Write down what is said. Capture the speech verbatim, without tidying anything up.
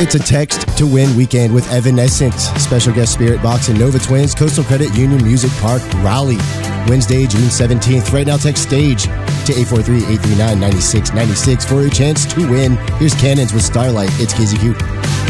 It's a text to win weekend with Evanescent. Special guest Spirit Box and Nova Twins, Coastal Credit Union Music Park, Raleigh. Wednesday, June seventeenth. Right now, text STAGE to eight four three, eight three nine, nine six nine six for a chance to win. Here's Cannons with Starlight. It's K Z Q.